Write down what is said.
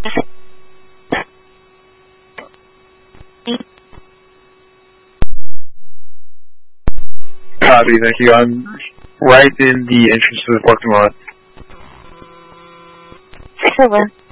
Copy, thank you. I'm right in the entrance to the parking lot. Over.